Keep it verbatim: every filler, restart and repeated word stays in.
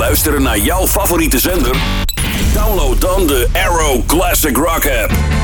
luisteren naar jouw favoriete zender? Download dan de Aero Classic Rock app.